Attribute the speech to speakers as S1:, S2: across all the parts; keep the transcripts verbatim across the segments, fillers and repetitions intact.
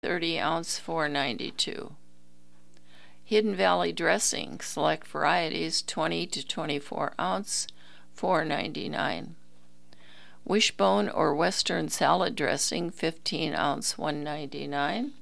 S1: thirty ounce, four ninety-two. Hidden Valley dressing, select varieties, twenty to twenty-four ounce, four ninety-nine. Wishbone or Western salad dressing, fifteen ounce, one ninety-nine.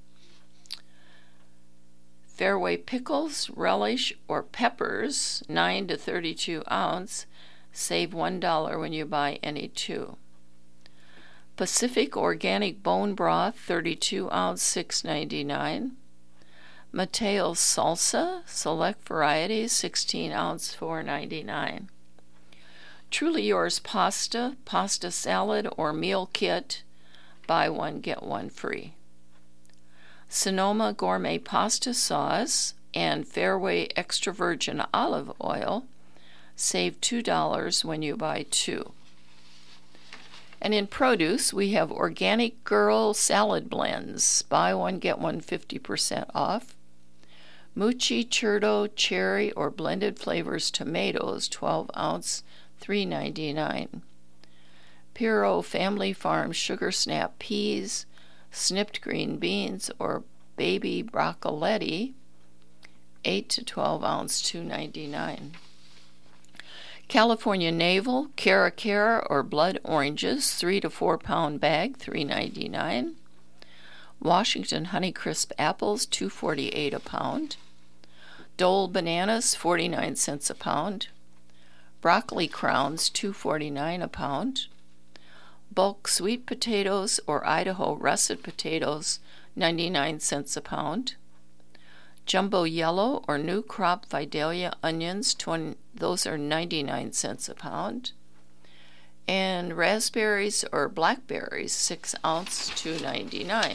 S1: Fairway pickles, relish, or peppers, nine to thirty-two ounce, save one dollar when you buy any two. Pacific organic bone broth, thirty-two ounce, six ninety-nine. Mateo's salsa, select varieties, sixteen ounce, four ninety-nine. Truly Yours pasta, pasta salad, or meal kit, buy one, get one free. Sonoma gourmet pasta sauce and Fairway extra virgin olive oil, save two dollars when you buy two. And in produce, we have Organic Girl salad blends, buy one, get one fifty percent off. Mucci Churro cherry or blended flavors tomatoes, twelve ounce, three ninety-nine. Piro Family Farm Sugar Snap peas, snipped green beans, or baby broccoletti, eight to twelve ounce, two ninety-nine. California Navel Cara Cara or blood oranges, three to four pound bag, three ninety-nine. Washington Honeycrisp apples, two forty-eight a pound. Dole bananas, forty-nine cents a pound. Broccoli crowns, two forty-nine a pound. Bulk sweet potatoes or Idaho russet potatoes, ninety-nine cents a pound. Jumbo yellow or new crop Vidalia onions, twenty, those are ninety-nine cents a pound. And raspberries or blackberries, six ounce, two ninety-nine.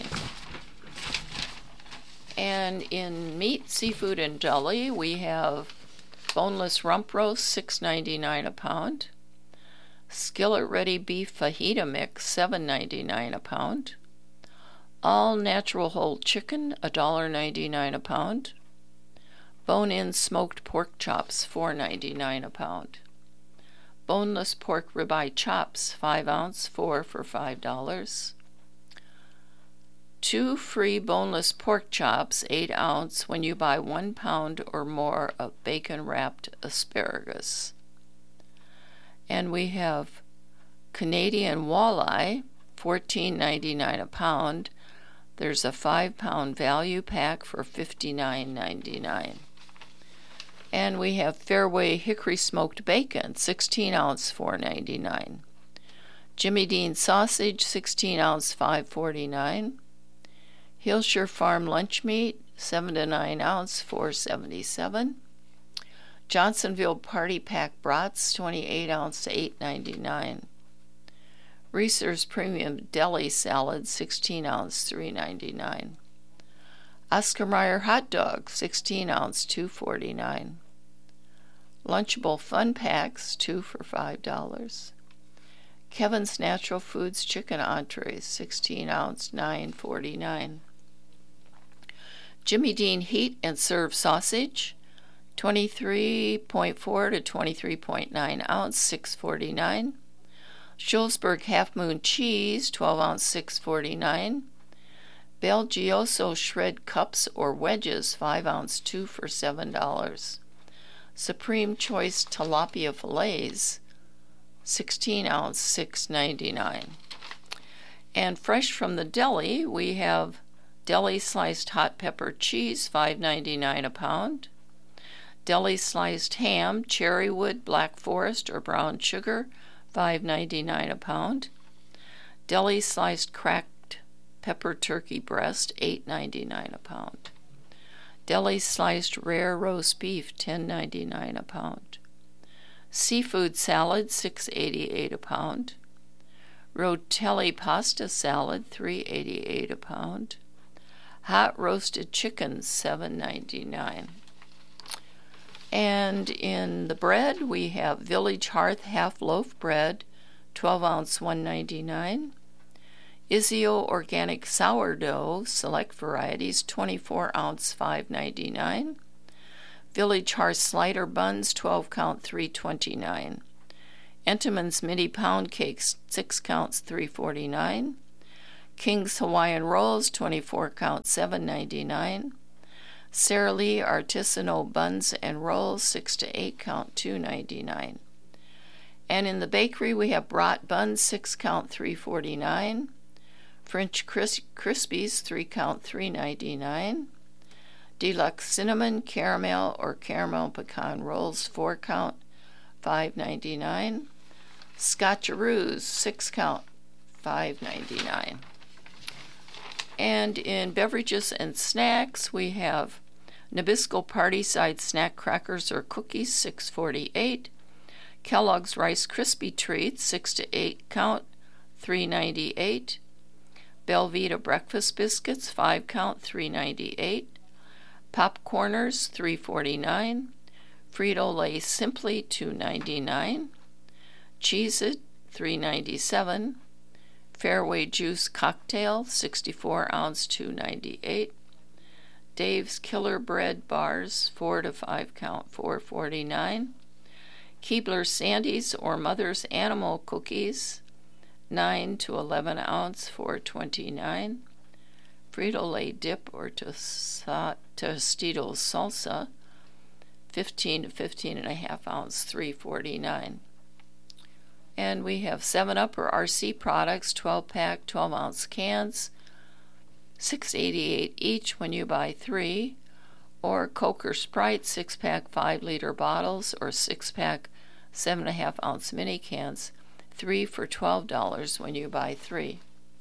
S1: And in meat, seafood, and deli, we have boneless rump roast, six ninety-nine a pound. Skillet ready beef fajita mix, seven ninety-nine a pound. All natural whole chicken, one ninety-nine a pound. Bone-in smoked pork chops, four ninety-nine a pound. Boneless pork ribeye chops, five ounce, four for five dollars. Two free boneless pork chops, eight ounce, when you buy one pound or more of bacon-wrapped asparagus. And we have Canadian walleye, fourteen ninety-nine a pound. There's a five pound value pack for fifty-nine ninety-nine. And we have Fairway hickory smoked bacon, sixteen ounce, four ninety-nine. Jimmy Dean sausage, sixteen ounce, five forty-nine. Hillshire Farm lunch meat, seven to nine ounce, four seventy-seven. Johnsonville Party Pack brats, twenty-eight ounce to eight ninety-nine. Reese's Premium Deli Salad, sixteen ounce, three ninety-nine. Oscar Mayer Hot Dog, sixteen ounce, two forty-nine. Lunchable Fun Packs, two for five dollars. Kevin's Natural Foods Chicken Entrees, sixteen ounce, nine forty-nine. Jimmy Dean Heat and Serve Sausage, twenty-three point four to twenty-three point nine ounce, six forty-nine. Schulzberg Half Moon Cheese, twelve ounce, six forty-nine. Belgioso Shred Cups or Wedges, five ounce, two for seven dollars. Supreme Choice Tilapia Fillets, sixteen ounce, six ninety-nine. And fresh from the deli, we have deli sliced hot pepper cheese, five ninety-nine a pound. Deli sliced ham, Cherrywood, Black Forest, or brown sugar, five ninety-nine a pound. Deli sliced cracked pepper turkey breast, eight ninety-nine a pound. Deli sliced rare roast beef, ten ninety-nine a pound. Seafood salad, six eighty-eight a pound. Rotelli pasta salad, three eighty-eight a pound. Hot roasted chicken, seven ninety-nine. And in the bread, we have Village Hearth half loaf bread, twelve ounce, one ninety-nine. Izio organic sourdough, select varieties, twenty-four ounce, five ninety-nine. Village Hearth slider buns, twelve count, three twenty-nine. Entenmann's mini pound cakes, six counts, three forty-nine. King's Hawaiian Rolls, twenty-four count, seven ninety-nine. Sara Lee Artisanal Buns and Rolls, six to eight count, two ninety-nine. And in the bakery, we have Brat Buns, six count, three forty-nine. French Cris- Crispies, three count, three ninety-nine. Deluxe Cinnamon, Caramel, or Caramel Pecan Rolls, four count, five ninety-nine. Scotcheroos, six count, five ninety-nine. And in beverages and snacks, we have Nabisco Party Side Snack Crackers or Cookies, six forty-eight. Kellogg's Rice Krispie Treats, six to eight count, three ninety-eight. Belvita Breakfast Biscuits, five count, three ninety-eight. Popcorners, three forty-nine. Frito-Lay Simply, two ninety-nine. Cheez-It, three ninety-seven. Fairway Juice Cocktail, sixty-four ounce, two ninety-eight. Dave's Killer Bread Bars, four to five count, four forty-nine. Keebler Sandies or Mother's Animal Cookies, nine to eleven ounce, four twenty-nine. Frito-Lay Dip or Tostitos Salsa, fifteen to fifteen and a half ounce, three forty-nine. And we have seven up or R C products, twelve pack, twelve ounce cans, six eighty-eight each when you buy three, or Coke or Sprite six pack five liter bottles or six pack seven and a half ounce mini cans, three for twelve dollars when you buy three.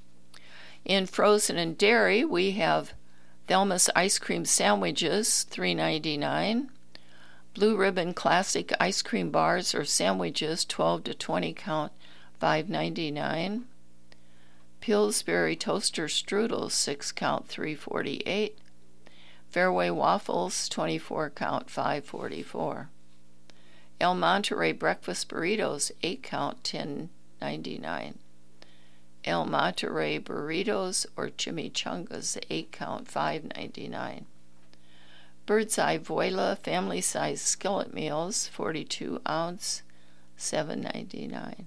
S1: In frozen and dairy, we have Thelma's ice cream sandwiches, three ninety-nine. Blue Ribbon Classic ice cream bars or sandwiches, twelve to twenty count, five ninety-nine. Pillsbury Toaster Strudels, six count, three forty-eight. Fairway Waffles, twenty-four count, five forty-four. El Monterey Breakfast Burritos, eight count, ten ninety-nine. El Monterey Burritos or Chimichangas, eight count, five ninety-nine. Bird's Eye Voila family size skillet meals, forty-two ounce, seven ninety-nine.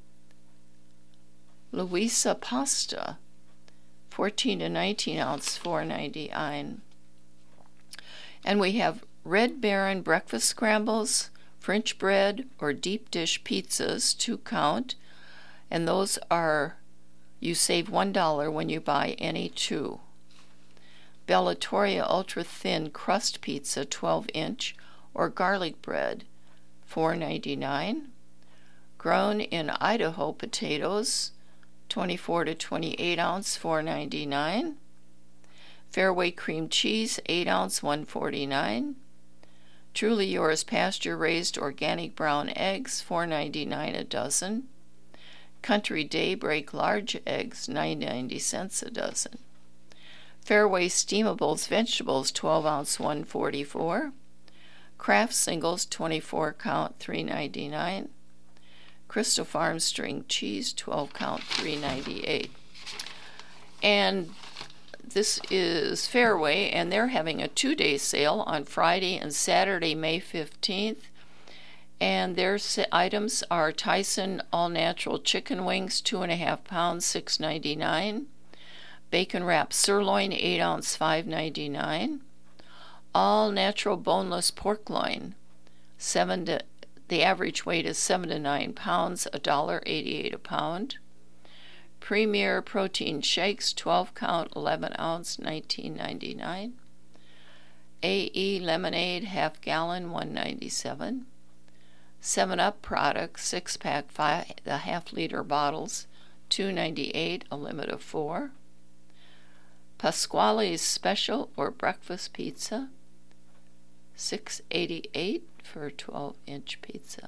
S1: Louisa Pasta, fourteen to nineteen ounce, four ninety-nine. And we have Red Baron breakfast scrambles, French bread or deep dish pizzas, two count, and those are, you save one dollar when you buy any two. Bellatoria Ultra Thin Crust Pizza, twelve inch, or garlic bread, four ninety-nine. Grown in Idaho potatoes, twenty-four to twenty-eight ounce, four ninety-nine. Fairway cream cheese, eight ounce, one forty-nine. Truly Yours pasture raised organic brown eggs, four ninety-nine a dozen. Country Daybreak large eggs, nine ninety cents a dozen. Fairway Steamables vegetables, twelve ounce, one forty-four. Kraft singles, twenty-four count, three ninety-nine. Crystal Farm string cheese, twelve count, three ninety-eight. And this is Fairway, and they're having a two-day sale on Friday and Saturday, May fifteenth. And their items are Tyson all-natural chicken wings, two and a half pounds, six ninety-nine. Bacon wrapped sirloin, eight ounce, five ninety-nine. All natural boneless pork loin, seven to the average weight is seven to nine pounds, a dollar eighty-eight a pound. Premier protein shakes, twelve count, eleven ounce, nineteen ninety-nine. A E lemonade, half gallon, one ninety-seven. Seven Up products, six pack, five the half liter bottles, two ninety-eight, a limit of four. Pasquale's special or breakfast pizza, six eighty-eight for a twelve inch pizza.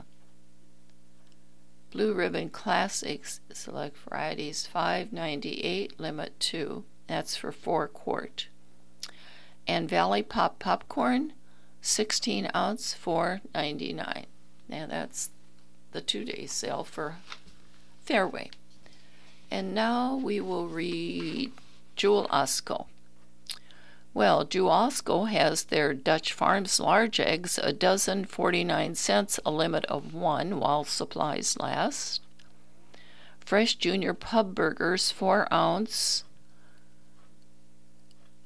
S1: Blue Ribbon Classics select varieties, five ninety-eight, limit two. That's for four quart. And Valley Pop popcorn, sixteen ounce, four ninety-nine. Now that's the two-day sale for Fairway. And now we will read Jewel Osco. Well, Jewel Osco has their Dutch Farms large eggs, a dozen, forty-nine cents, a limit of one while supplies last. Fresh Junior Pub Burgers, four ounce,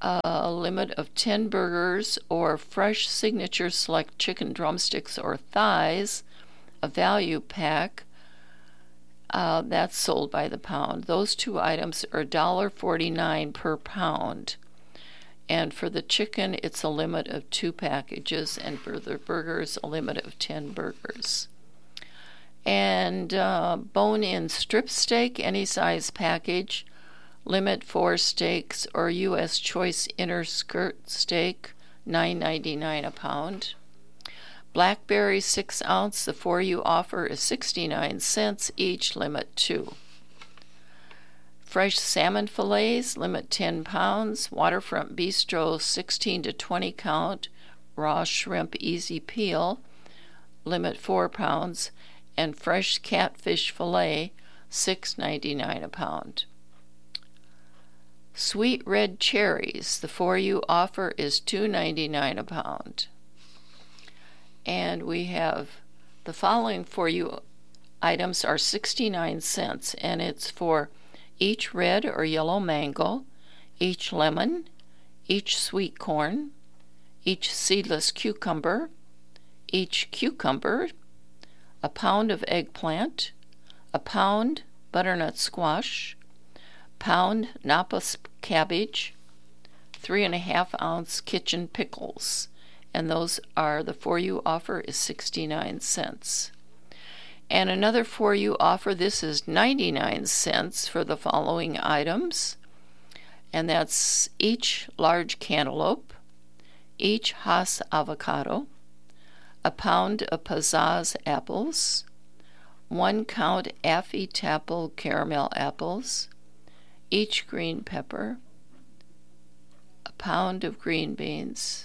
S1: a limit of ten burgers or fresh signature select chicken drumsticks or thighs, a value pack, uh, that's sold by the pound. Those two items are one dollar forty-nine per pound. And for the chicken, it's a limit of two packages, and for the burgers, a limit of ten burgers. And uh, bone-in strip steak, any size package, limit four steaks, or U S choice inner skirt steak, nine ninety-nine a pound. Blackberry six ounce, the for you offer is sixty-nine cents each, limit two. Fresh salmon fillets, limit ten pounds. Waterfront Bistro sixteen to twenty count. Raw shrimp easy peel, limit four pounds. And fresh catfish fillet, six ninety-nine a pound. Sweet red cherries, the for you offer is two ninety-nine a pound. And we have the following for you items are sixty-nine cents, and it's for each red or yellow mango, each lemon, each sweet corn, each seedless cucumber, each cucumber, a pound of eggplant, a pound butternut squash, pound Napa cabbage, three and a half ounce kitchen pickles, and those are the for you offer is sixty-nine cents. And another for you offer, this is ninety-nine cents for the following items, and that's each large cantaloupe, each Hass avocado, a pound of Pizzazz apples, one count Affy Tapple caramel apples, each green pepper, a pound of green beans,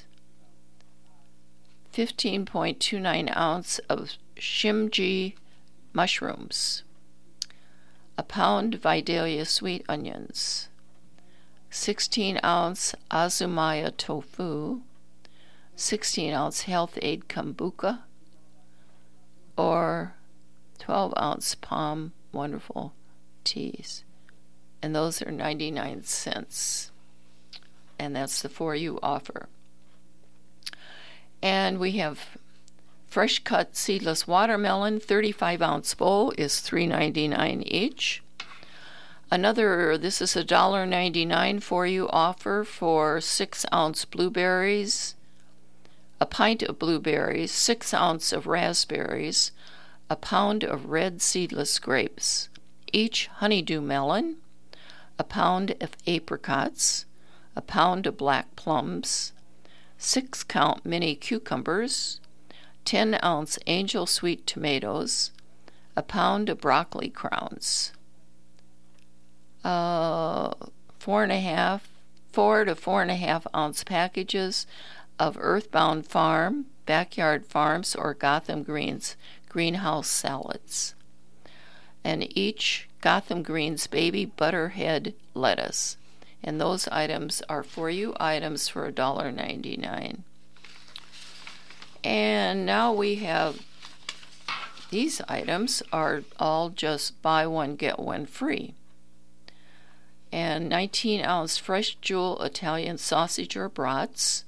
S1: fifteen point two nine ounce of shimji mushrooms, a pound Vidalia sweet onions, sixteen ounce Azumaya tofu, sixteen ounce Health Aid kombucha, or twelve ounce Palm Wonderful teas. And those are ninety-nine cents. And that's the for you offer. And we have fresh cut seedless watermelon, thirty-five ounce bowl is three ninety-nine each. Another, this is a one dollar ninety-nine for you offer for six ounce blueberries, a pint of blueberries, six ounce of raspberries, a pound of red seedless grapes, each honeydew melon, a pound of apricots, a pound of black plums, six count mini cucumbers, ten ounce angel sweet tomatoes, a pound of broccoli crowns, uh, four and a half, four to four and a half ounce packages of Earthbound Farm, Backyard Farms, or Gotham Greens greenhouse salads, and each Gotham Greens baby butterhead lettuce. And those items are for you items for one dollar ninety-nine. And now we have, these items are all just buy one get one free. And nineteen ounce fresh jewel Italian sausage or brats,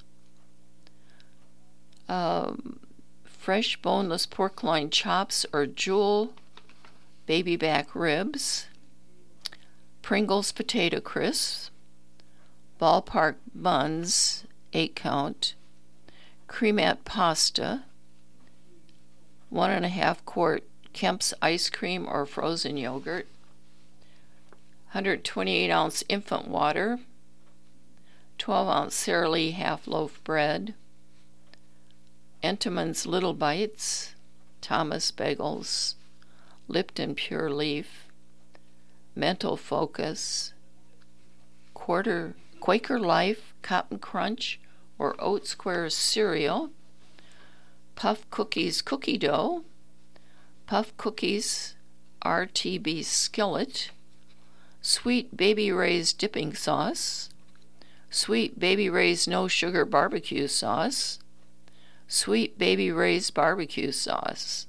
S1: um, fresh boneless pork loin chops or jewel baby back ribs, Pringles potato crisps, Ballpark buns, eight count, Creamette pasta, one and a half quart Kemp's ice cream or frozen yogurt, one hundred twenty-eight ounce infant water, twelve ounce Sara Lee half loaf bread, Entenmann's Little Bites, Thomas bagels, Lipton Pure Leaf, Mental Focus, quarter Quaker Life Cotton Crunch or Oat Squares cereal, Puff Cookies cookie dough, Puff Cookies R T B skillet, Sweet Baby Ray's dipping sauce, Sweet Baby Ray's no sugar barbecue sauce, Sweet Baby Ray's barbecue sauce,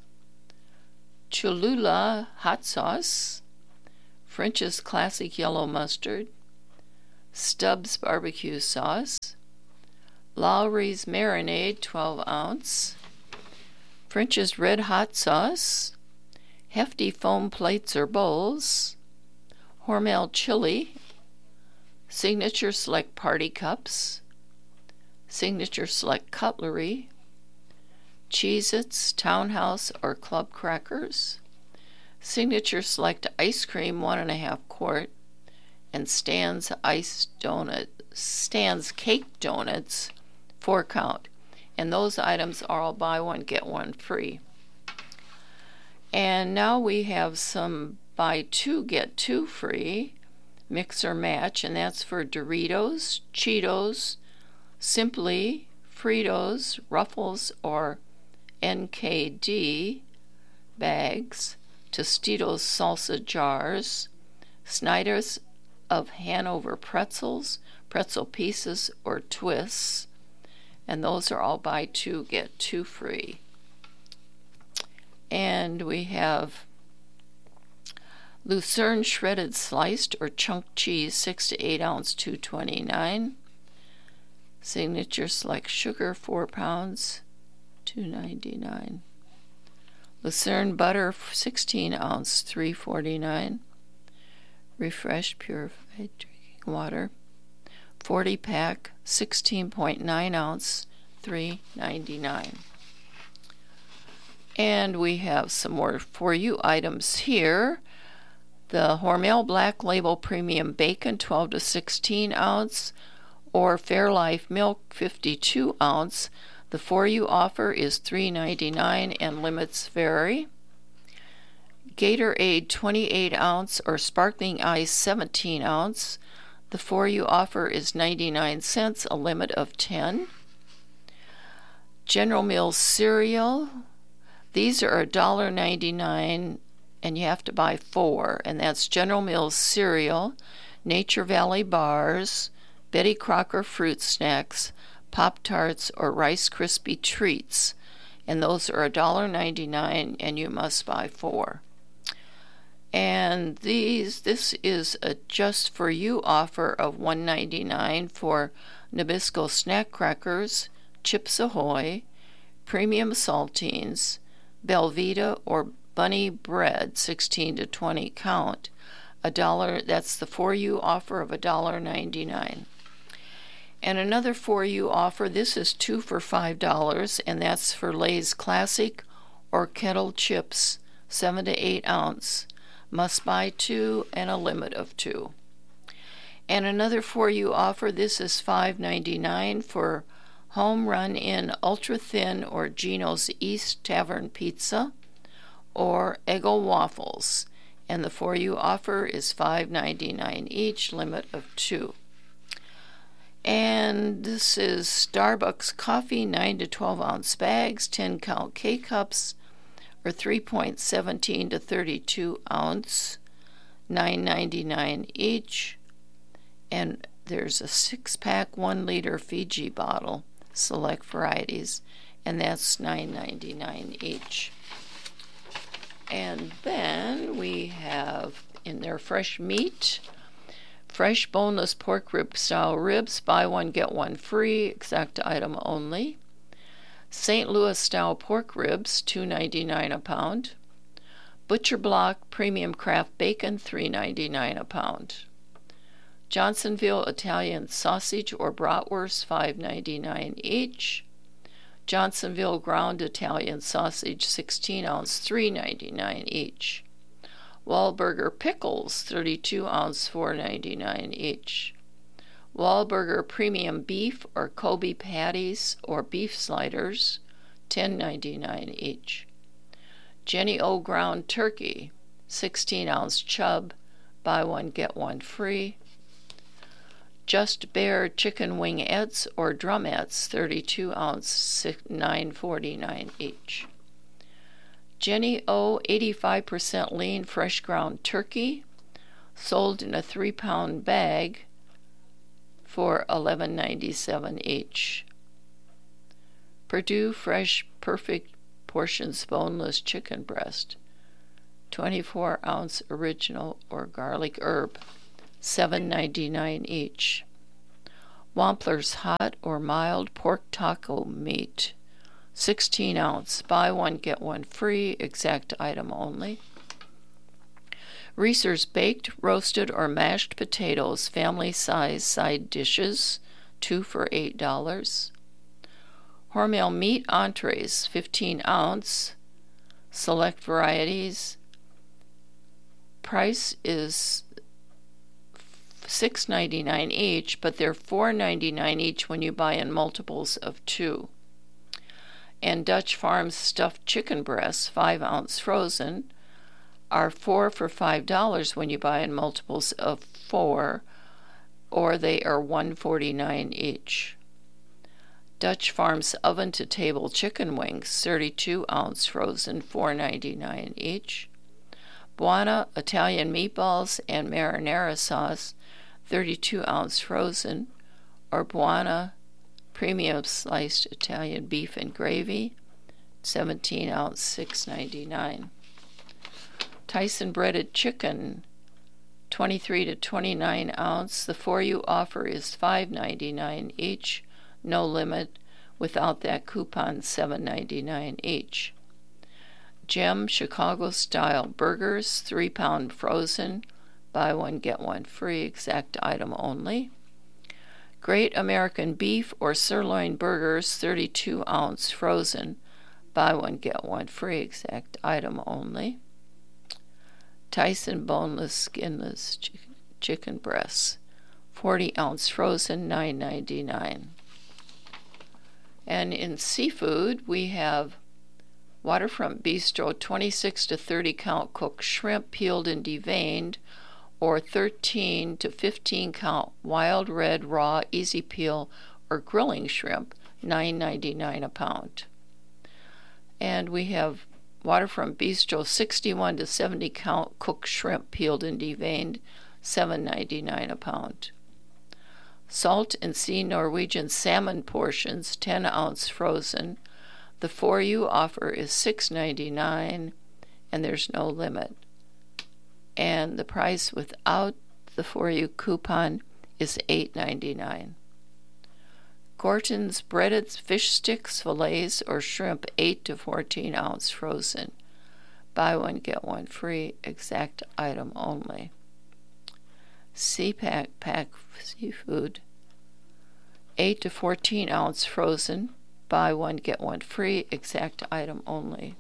S1: Cholula hot sauce, French's classic yellow mustard, Stubbs barbecue sauce, Lowry's marinade twelve ounce, French's red hot sauce, hefty foam plates or bowls, Hormel chili, Signature Select party cups, Signature Select cutlery, Cheez-Its Townhouse or Club crackers, Signature Select ice cream one and a half quart, and Stan's ice donut, Stan's cake donuts four count. And those items are all buy one get one free. And now we have some buy two get two free mix or match, and that's for Doritos, Cheetos, Simply, Fritos, Ruffles, or N K D bags, Tostitos salsa jars, Snyder's of Hanover pretzels, pretzel pieces, or twists, and those are all buy two get two free. And we have Lucerne shredded sliced or chunk cheese, six to eight ounce, two twenty-nine. Signature Select sugar, four pounds, two ninety-nine. Lucerne butter, sixteen ounce, three forty-nine. Refreshed purified drinking water, forty pack, sixteen point nine ounce, three ninety-nine. And we have some more for you items here. The Hormel Black Label Premium Bacon, twelve to sixteen ounce, or Fairlife Milk, fifty-two ounce. The for you offer is three ninety-nine and limits vary. Gatorade twenty-eight ounce or Sparkling Ice seventeen ounce. The for you offer is ninety-nine cents, a limit of ten. General Mills cereal. These are one ninety-nine and you have to buy four, and that's General Mills cereal, Nature Valley bars, Betty Crocker fruit snacks, Pop-Tarts, or Rice Krispie treats, and those are one ninety-nine and you must buy four. And these, this is a just for you offer of one ninety-nine for Nabisco snack crackers, Chips Ahoy, premium saltines, Belvita or Bunny bread, sixteen to twenty count, a dollar. That's the for you offer of one ninety-nine. And another for you offer, this is two for five dollars, and that's for Lay's Classic or Kettle chips, seven to eight ounce. Must buy two and a limit of two. And another for you offer, this is five ninety-nine for Home Run In Ultra Thin or Geno's East Tavern Pizza or Eggo waffles, and the for you offer is five ninety-nine each, limit of two. And this is Starbucks coffee, nine to twelve ounce bags, ten count K-cups, or three point one seven to thirty-two ounce, nine ninety-nine each. And there's a six pack one liter Fiji bottle, select varieties, and that's nine ninety-nine each. And then we have in there fresh meat, fresh boneless pork rib style ribs, buy one get one free, exact item only. Saint Louis style pork ribs, two ninety-nine a pound. Butcher Block premium craft bacon, three ninety-nine a pound. Johnsonville Italian sausage or bratwurst, five ninety-nine each. Johnsonville ground Italian sausage, sixteen ounce, three ninety-nine each. Wahlburger pickles, thirty-two ounce, four ninety-nine each. Wahlburger premium beef or Kobe patties or beef sliders, ten ninety-nine each. Jenny O ground turkey, sixteen ounce chub, buy one get one free. Just Bear chicken wingettes or drumettes, thirty-two ounce, nine forty-nine each. Jenny O eighty-five percent lean fresh ground turkey, sold in a three pound bag for eleven ninety-seven each. Perdue fresh perfect portions boneless chicken breast, twenty-four ounce original or garlic herb, seven ninety-nine each. Wampler's hot or mild pork taco meat, sixteen ounce, buy one get one free, exact item only. Reese's baked, roasted, or mashed potatoes, family size side dishes, two for eight dollars. Hormel meat entrees, fifteen ounce, select varieties. Price is six ninety-nine each, but they're four ninety-nine each when you buy in multiples of two. And Dutch Farms stuffed chicken breasts, five ounce frozen, are four for five dollars when you buy in multiples of four, or they are one forty-nine each. Dutch Farms oven to table chicken wings, thirty-two ounce frozen, four ninety-nine each. Buona Italian meatballs and marinara sauce, thirty-two ounce frozen, or Buona premium sliced Italian beef and gravy, seventeen ounce, six ninety-nine. Tyson breaded chicken, twenty-three to twenty-nine ounce. The for you offer is five ninety-nine each, no limit. Without that coupon, seven ninety-nine each. Gem Chicago style burgers, three pound frozen, buy one get one free, exact item only. Great American beef or sirloin burgers, thirty-two ounce frozen, buy one get one free, exact item only. Tyson boneless skinless chicken, chicken breasts, forty ounce frozen, nine ninety-nine. And in seafood, we have Waterfront Bistro twenty-six to thirty count cooked shrimp peeled and deveined, or thirteen to fifteen count wild red raw easy peel or grilling shrimp, nine ninety-nine a pound. And we have Waterfront Bistro sixty-one to seventy count cooked shrimp peeled and deveined, seven ninety-nine a pound. Salt and Sea Norwegian salmon portions, ten ounce frozen. The for you offer is six ninety-nine, and there's no limit. And the price without the for you coupon is eight ninety-nine. Gorton's breaded fish sticks, fillets, or shrimp, eight to fourteen ounce frozen. Buy one get one free, exact item only. Sea-Pack pack seafood, eight to fourteen ounce frozen. Buy one get one free, exact item only.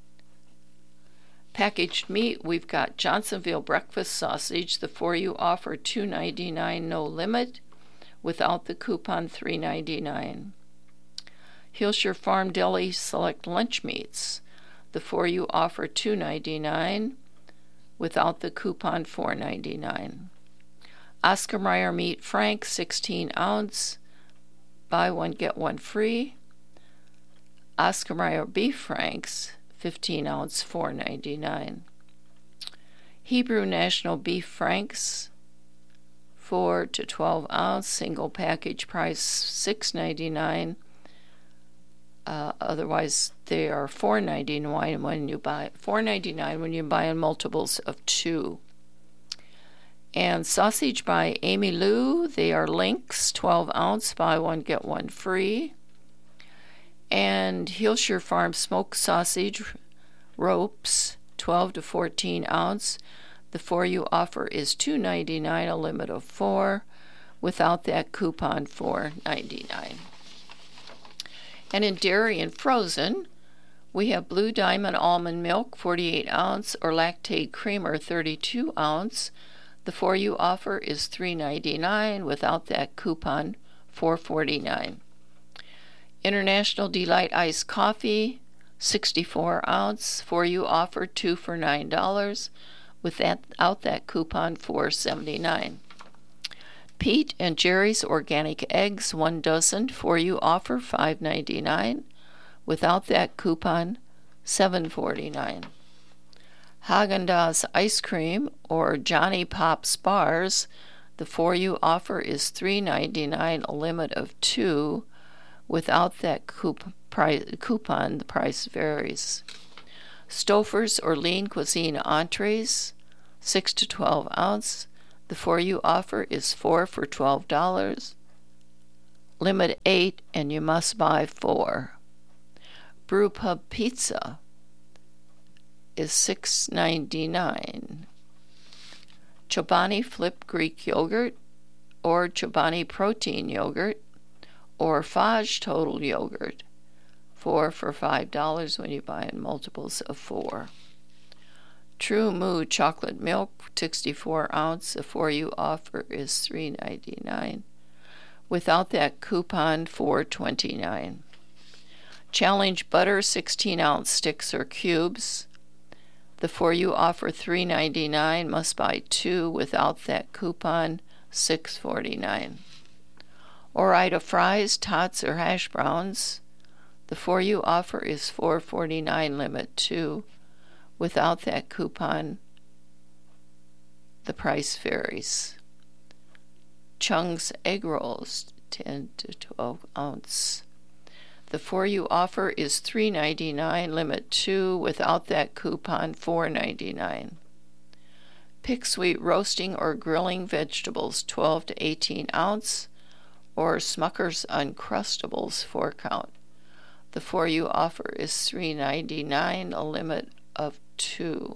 S1: Packaged meat, we've got Johnsonville breakfast sausage, the for you offer two ninety-nine, no limit. Without the coupon, three ninety-nine. Hillshire Farm Deli select lunch meats, the for you offer two ninety-nine. Without the coupon, four ninety-nine. Oscar Mayer meat frank, sixteen ounce, buy one get one free. Oscar Mayer beef franks, fifteen ounce, four ninety-nine. Hebrew National beef franks, four to twelve ounce, single package price six ninety-nine. Uh, otherwise, they are four ninety-nine when you buy four ninety-nine when you buy in multiples of two. And sausage by Amy Lou, they are links, twelve ounce, buy one get one free. And Hillshire Farm smoked sausage ropes, twelve to fourteen ounce. The for you offer is two ninety-nine, a limit of four. Without that coupon, four ninety-nine. And in dairy and frozen, we have Blue Diamond almond milk, forty-eight ounce, or Lactaid creamer, thirty-two ounce. The for you offer is three ninety-nine. Without that coupon, four forty-nine. International Delight Iced Coffee, sixty-four ounce. For you offer two for nine dollars. Without that coupon, four seventy-nine. Pete and Jerry's organic eggs, one dozen. For you offer five ninety-nine. Without that coupon, seven forty-nine. Haagen-Dazs ice cream or Johnny Pops bars, the for you offer is three ninety-nine, a limit of two. Without that coup- price, coupon, the price varies. Stouffer's or Lean Cuisine entrees, six to twelve ounce. The for you offer is four for twelve dollars. limit eight, and you must buy four. Brewpub Pizza is six ninety-nine. Chobani Flip Greek Yogurt or Chobani Protein Yogurt or Fage Total Yogurt, four for five dollars when you buy in multiples of four. True Moo Chocolate Milk, sixty-four ounce, the for you offer is three ninety-nine. Without that coupon, four twenty-nine. Challenge Butter, sixteen ounce sticks or cubes. The for you offer three ninety-nine, must buy two without that coupon, six forty-nine. Ore-Ida Fries, Tots or Hash Browns. The for you offer is four forty-nine, limit two. Without that coupon, the price varies. Chung's Egg Rolls, ten to twelve ounce. The for you offer is three ninety-nine, limit two. Without that coupon, four ninety-nine. Pick Sweet Roasting or Grilling Vegetables, twelve to eighteen ounce, or Smucker's Uncrustables, four count. The for you offer is three ninety-nine, a limit of two.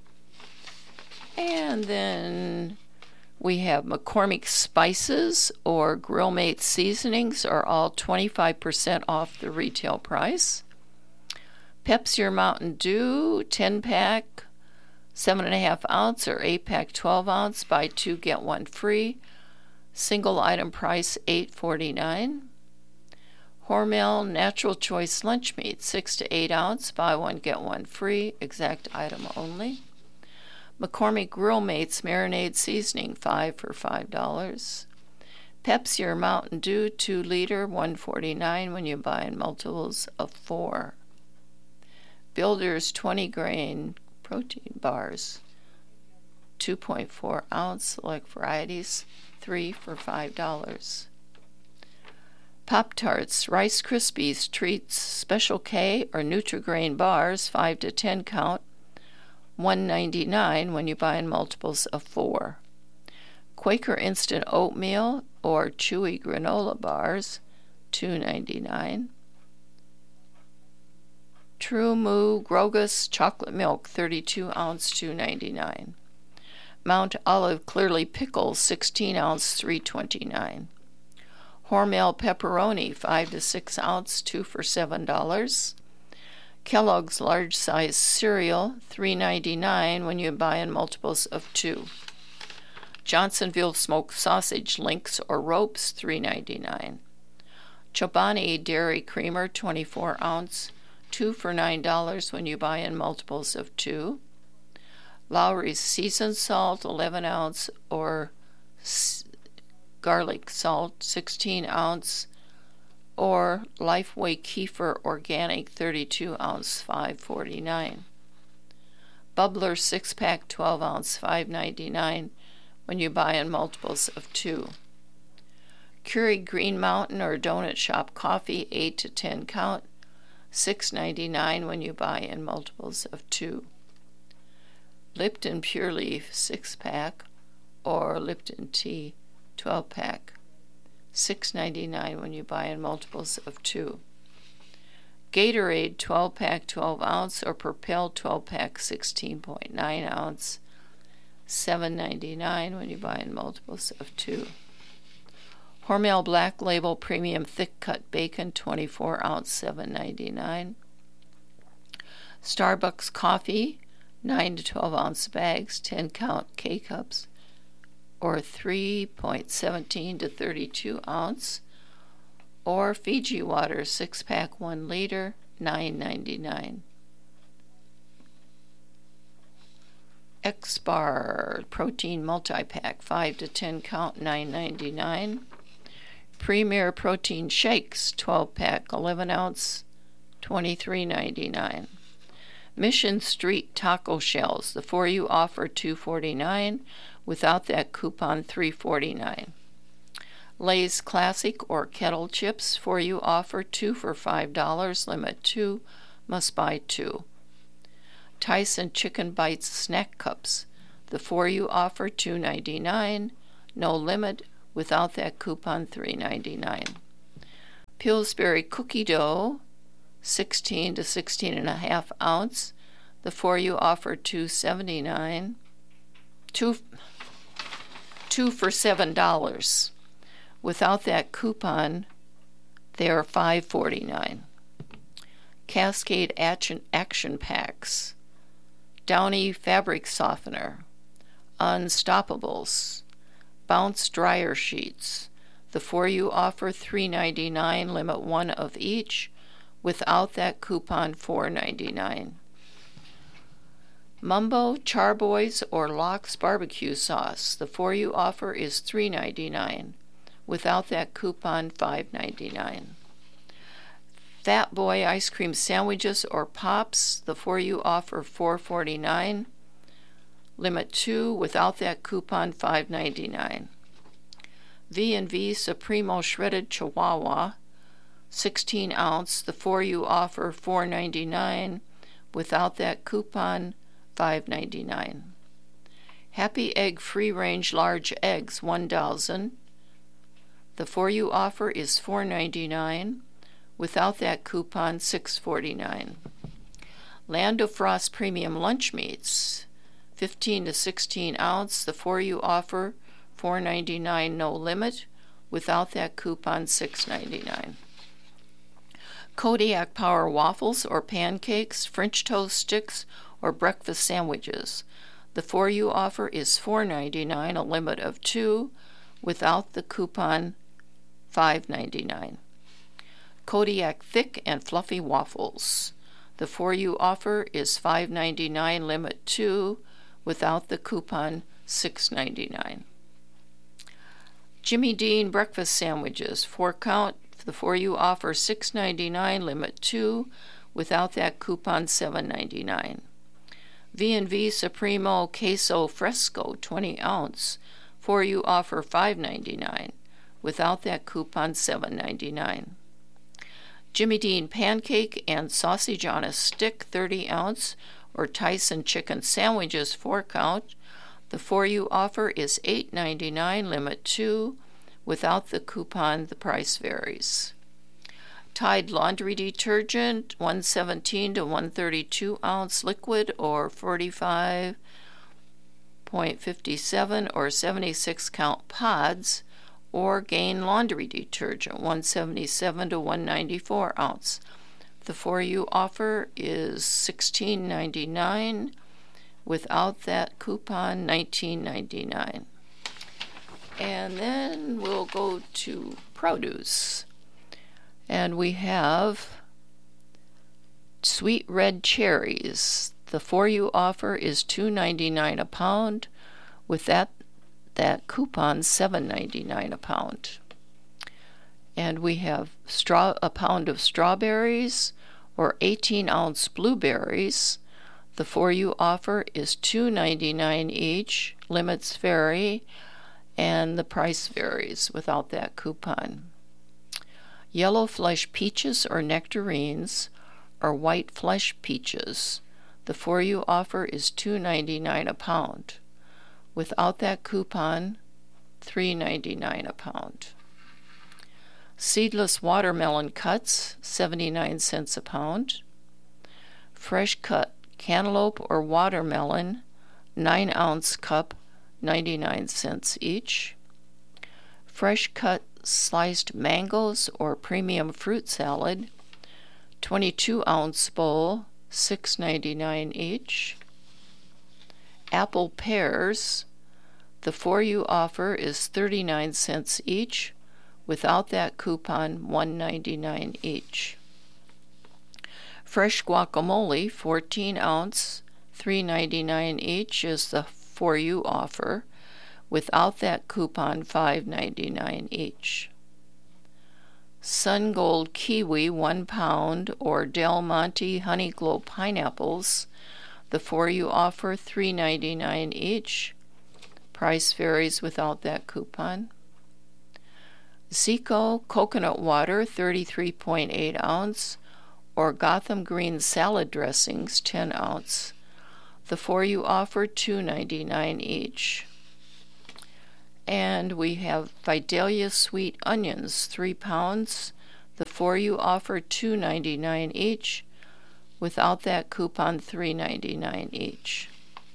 S1: And then we have McCormick Spices or Grill Mate Seasonings are all twenty-five percent off the retail price. Pepsi or Mountain Dew, ten pack, seven point five ounce or eight pack, twelve ounce, buy two, get one free. Single item price, eight forty-nine. Hormel Natural Choice Lunch Meat, six to eight ounce, buy one, get one free, exact item only. McCormick Grill Mates Marinade Seasoning, five for five dollars. Pepsi or Mountain Dew, two liter, one forty-nine when you buy in multiples of four. Builder's twenty grain protein bars, two point four ounce, select varieties, three for five dollars. Pop-Tarts, Rice Krispies, Treats, Special K or Nutri-Grain bars, five to ten count, one ninety-nine when you buy in multiples of four. Quaker Instant Oatmeal or Chewy Granola bars, two ninety-nine. True Moo Grogus Chocolate Milk, thirty-two ounce, two ninety-nine. Mount Olive Clearly Pickles, sixteen ounce, three twenty-nine. Hormel Pepperoni, five to six ounce, two for seven dollars. Kellogg's Large Size Cereal, three ninety-nine when you buy in multiples of two. Johnsonville Smoked Sausage Links or Ropes, three ninety-nine. Chobani Dairy Creamer, twenty-four ounce, two for nine dollars when you buy in multiples of two. Lowry's Seasoned Salt, eleven ounce, or s- garlic salt, sixteen ounce, or Lifeway Kefir Organic, thirty-two ounce, five forty-nine. Bubbler six pack, twelve ounce, five ninety-nine when you buy in multiples of two. Keurig Green Mountain or Donut Shop Coffee, eight to ten count, six ninety-nine when you buy in multiples of two. Lipton Pure Leaf six pack or Lipton Tea twelve pack, six ninety-nine when you buy in multiples of two. Gatorade twelve pack, twelve ounce or Propel twelve pack, sixteen point nine ounce, seven ninety-nine when you buy in multiples of two. Hormel Black Label Premium Thick Cut Bacon, twenty-four ounce, seven ninety-nine. Starbucks Coffee, nine to twelve ounce bags, ten count K-Cups, or three point one seven to thirty-two ounce, or Fiji Water, six pack, one liter, nine ninety-nine. X-Bar Protein Multi-Pack, five to ten count, nine ninety-nine. Premier Protein Shakes, twelve pack, eleven ounce, twenty-three ninety-nine. Mission Street Taco Shells, the for you offer, two forty-nine, without that coupon, three forty-nine. Lay's Classic or Kettle Chips, for you offer, two for five dollars, limit two, must buy two. Tyson Chicken Bites Snack Cups, the for you offer, two ninety-nine, no limit, without that coupon, three ninety-nine. Pillsbury cookie dough, sixteen to sixteen and a half ounce. The for you offer two seventy-nine. Two, two for seven dollars. Without that coupon, they are five forty-nine. Cascade Action, action Packs, Downy Fabric Softener, Unstoppables, Bounce Dryer Sheets. The for you offer three ninety-nine, limit one of each. Without that coupon, four ninety-nine. Mumbo, Charboys, or Lox barbecue sauce. The for you offer is three ninety-nine. Without that coupon, five ninety-nine. Fat Boy ice cream sandwiches or pops. The for you offer four forty-nine. Limit two. Without that coupon, five ninety-nine. V and V Supremo shredded Chihuahua, sixteen ounce. The for you offer four ninety-nine. Without that coupon, five ninety-nine. Happy Egg free range large eggs, one dozen. The for you offer is four ninety-nine. Without that coupon, six forty-nine. Land of Frost premium lunch meats, fifteen to sixteen ounce. The for you offer four ninety-nine, no limit. Without that coupon, six ninety-nine. Kodiak Power waffles or pancakes, French toast sticks, or breakfast sandwiches. The for you offer is four ninety-nine, a limit of two. Without the coupon, five ninety-nine. Kodiak thick and fluffy waffles. The for you offer is five ninety-nine, limit two. Without the coupon, six ninety-nine. Jimmy Dean breakfast sandwiches, four count. The for you offer six ninety-nine, limit two. Without that coupon, seven ninety-nine. V and V Supremo queso fresco, twenty ounce. For you offer five ninety-nine. Without that coupon, seven ninety-nine. Jimmy Dean pancake and sausage on a stick, thirty ounce, or Tyson chicken sandwiches, four count. The for you offer is eight ninety-nine, limit two. Without the coupon, the price varies. Tide laundry detergent, one seventeen to one thirty-two ounce liquid, or forty-five point five seven or seventy-six count pods, or Gain laundry detergent, one seventy-seven to one ninety-four ounce. The for you offer is sixteen ninety-nine. Without that coupon, nineteen ninety-nine. And then we'll go to produce. And we have sweet red cherries. The for you offer is two ninety-nine a pound. With that that coupon, seven ninety-nine a pound. And we have straw a pound of strawberries or eighteen ounce blueberries. The for you offer is two ninety-nine each. Limits vary, and the price varies without that coupon. Yellow flesh peaches or nectarines, or white flesh peaches. The for you offer is two ninety-nine a pound. Without that coupon, three ninety-nine a pound. Seedless watermelon cuts, seventy-nine cents a pound. Fresh cut cantaloupe or watermelon, nine ounce cup, ninety-nine cents each. Fresh cut sliced mangoes or premium fruit salad, twenty-two ounce bowl, six ninety-nine each. Apple pears, the for you offer is thirty-nine cents each. Without that coupon, one ninety-nine each. Fresh guacamole, fourteen ounce, three ninety-nine each is the for you offer. Without that coupon, five ninety-nine each. Sun Gold kiwi, one pound, or Del Monte Honey Glow pineapples. The for you offer, three ninety-nine each. Price varies without that coupon. Zico coconut water, thirty-three point eight ounce, or Gotham green salad dressings, ten ounce. The for you offer, two ninety-nine each. And we have Vidalia sweet onions, three pounds. The for you offer two ninety-nine each. Without that coupon, three ninety-nine each.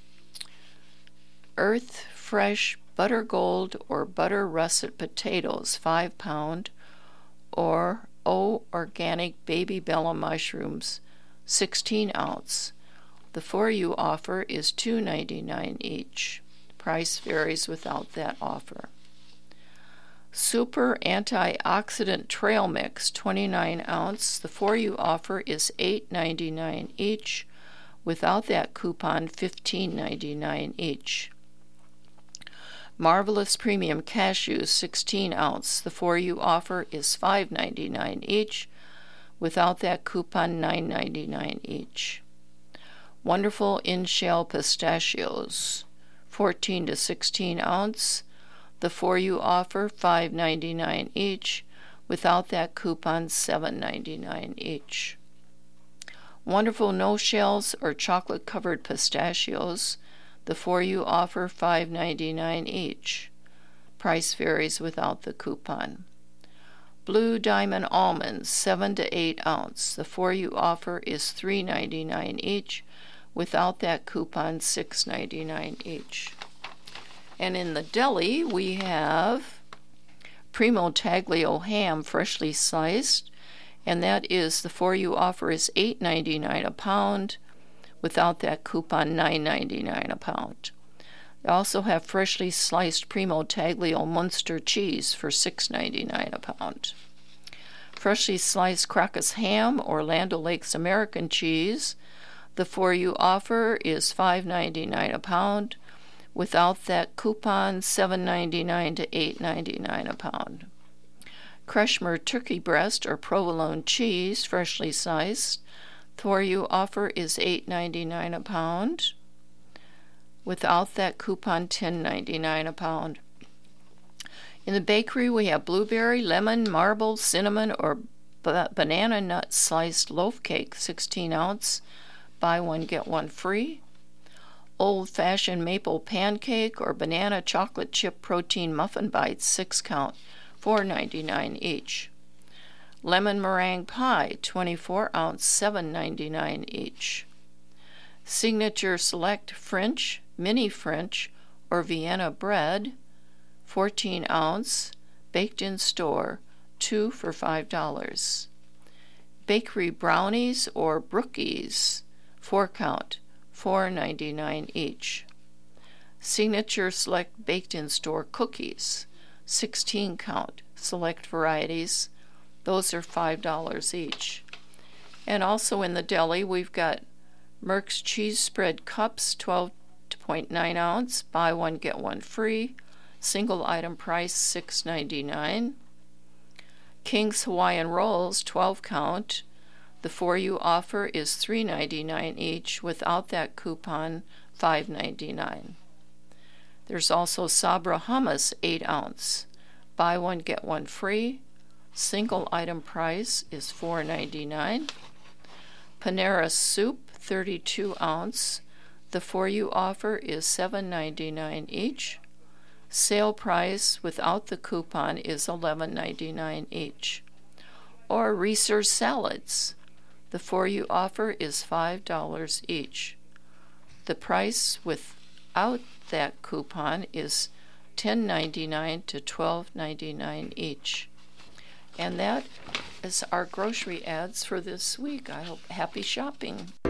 S1: Earth Fresh Butter Gold or Butter Russet Potatoes, five pound, or O Organic Baby Bella Mushrooms, sixteen ounce. The for you offer is two ninety-nine each. Price varies without that offer. Super Antioxidant Trail Mix, twenty-nine ounce. The for you offer is eight ninety-nine each. Without that coupon, fifteen ninety-nine each. Marvelous Premium Cashews, sixteen ounce. The for you offer is five ninety-nine each. Without that coupon, nine ninety-nine each. Wonderful In-Shell Pistachios, fourteen to sixteen ounce. The for you offer, five ninety-nine each. Without that coupon, seven ninety-nine each. Wonderful No Shells or Chocolate Covered Pistachios. The for you offer, five ninety-nine each. Price varies without the coupon. Blue Diamond Almonds, seven to eight ounce. The for you offer is three ninety-nine each. Without that coupon, six ninety-nine each. And in the deli, we have Primo Taglio ham, freshly sliced, and that is, the for you offer is eight ninety-nine a pound. Without that coupon, nine ninety-nine a pound. They also have freshly sliced Primo Taglio Munster cheese for six ninety-nine a pound. Freshly sliced Crocus ham or Land O'Lakes American cheese. The for you offer is five ninety-nine a pound. Without that coupon, seven ninety-nine to eight ninety-nine a pound. Kreshmer turkey breast or provolone cheese, freshly sliced. The for you offer is eight ninety-nine a pound. Without that coupon, ten ninety-nine a pound. In the bakery, we have blueberry, lemon, marble, cinnamon, or ba- banana nut sliced loaf cake, sixteen ounce. Buy one, get one free. Old-fashioned maple pancake or banana chocolate chip protein muffin bites, six count, four ninety-nine each. Lemon meringue pie, twenty-four ounce, seven ninety-nine each. Signature Select French, Mini French, or Vienna bread, fourteen ounce, baked in store, two for five dollars. Bakery brownies or brookies, four count, four ninety-nine each. Signature Select Baked in Store cookies, sixteen count, select varieties. Those are five dollars each. And also in the deli, we've got Merck's Cheese Spread Cups, twelve point nine ounce. Buy one, get one free. Single item price, six ninety-nine. King's Hawaiian Rolls, twelve count. The for you offer is three ninety-nine each. Without that coupon, five ninety-nine. There's also Sabra Hummus, eight ounce. Buy one, get one free. Single item price is four ninety-nine. Panera Soup, thirty-two ounce. The for you offer is seven ninety-nine each. Sale price without the coupon is eleven ninety-nine each. Or Reese's salads. The for you offer is five dollars each. The price without that coupon is ten ninety-nine to twelve ninety-nine each. And that is our grocery ads for this week. I hope happy shopping.